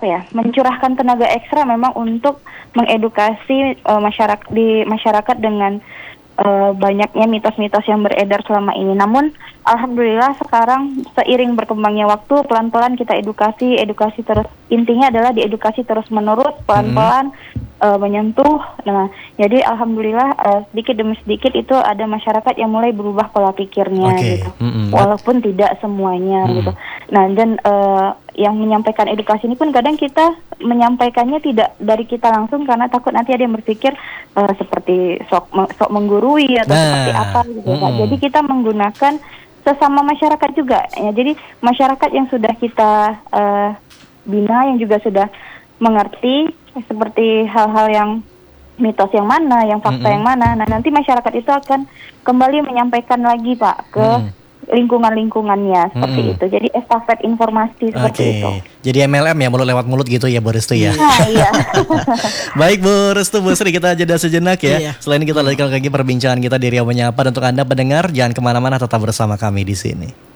mencurahkan tenaga ekstra memang untuk mengedukasi masyarakat dengan banyaknya mitos-mitos yang beredar selama ini. Namun alhamdulillah sekarang seiring berkembangnya waktu, pelan-pelan kita edukasi terus, intinya adalah diedukasi terus menerus, pelan-pelan menyentuh. Nah, jadi alhamdulillah sedikit demi sedikit itu ada masyarakat yang mulai berubah pola pikirnya gitu. Walaupun tidak semuanya gitu. Nah, dan yang menyampaikan edukasi ini pun kadang kita menyampaikannya tidak dari kita langsung karena takut nanti ada yang berpikir seperti sok menggurui atau seperti apa gitu. Nah, jadi kita menggunakan sesama masyarakat juga ya. Jadi masyarakat yang sudah kita bina, yang juga sudah mengerti seperti hal-hal yang mitos yang mana, yang fakta yang mana. Nah, nanti masyarakat itu akan kembali menyampaikan lagi Pak ke lingkungannya seperti itu. Jadi estafet informasi seperti itu. Jadi MLM ya, mulut lewat mulut gitu ya Bu Restu ya. Nah, iya. Baik Bu Restu, Bu Sri, kita jeda sejenak ya. Iya. Selain kita lanjutkan lagi perbincangan kita di Riau Menyapa, dan untuk Anda pendengar jangan kemana-mana, tetap bersama kami di sini.